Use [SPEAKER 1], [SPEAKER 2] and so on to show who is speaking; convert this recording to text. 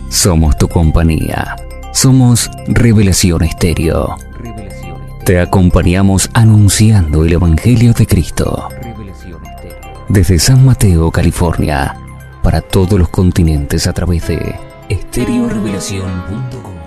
[SPEAKER 1] Somos tu compañía. Somos Revelación Estéreo. Te acompañamos anunciando el Evangelio de Cristo. Desde San Mateo, California, para todos los continentes a través de estereorevelación.com.